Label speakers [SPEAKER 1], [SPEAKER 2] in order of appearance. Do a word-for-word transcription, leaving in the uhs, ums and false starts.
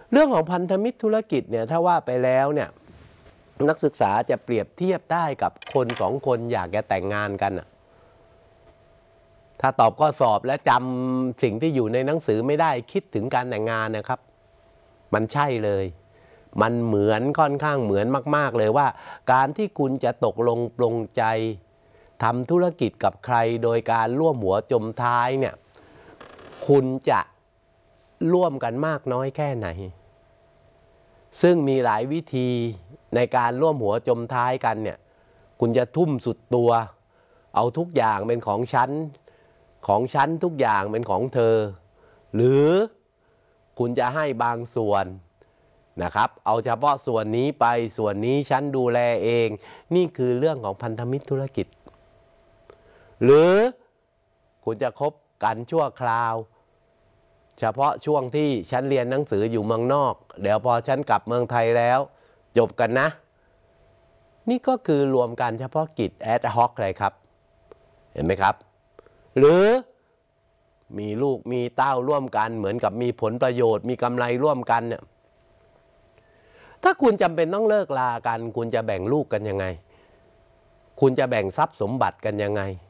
[SPEAKER 1] เรื่องของพันธมิตรธุรกิจเนี่ยถ้าว่าไปแล้วเนี่ยนักศึกษาจะเปรียบเทียบได้กับคนสองคนอยากจะแต่งงานกันถ้าตอบข้อสอบและจำสิ่งที่อยู่ในหนังสือไม่ได้คิดถึงการแต่งงานนะครับมันใช่เลยมันเหมือนค่อนข้างเหมือนมากๆเลยว่าการที่คุณจะตกลงปลงใจทำธุรกิจกับใครโดยการร่วมหัวจมท้ายเนี่ยคุณจะร่วมกันมากน้อยแค่ไหนซึ่งมีหลายวิธีในการร่วมหัวจมท้ายกันเนี่ยคุณจะทุ่มสุดตัวเอาทุกอย่างเป็นของฉันของฉันทุกอย่างเป็นของเธอหรือคุณจะให้บางส่วนนะครับเอาเฉพาะส่วนนี้ไปส่วนนี้ฉันดูแลเองนี่คือเรื่องของพันธมิตรธุรกิจหรือคุณจะคบกันชั่วคราวเฉพาะช่วงที่ฉันเรียนหนังสืออยู่เมืองนอกเดี๋ยวพอฉันกลับเมืองไทยแล้วจบกันนะนี่ก็คือรวมกันเฉพาะกิจแอดฮอกเลยครับเห็นไหมครับหรือมีลูกมีเต้าร่วมกันเหมือนกับมีผลประโยชน์มีกำไรร่วมกันเนี่ยถ้าคุณจำเป็นต้องเลิกลากันคุณจะแบ่งลูกกันยังไงคุณจะแบ่งทรัพย์สมบัติกันยังไง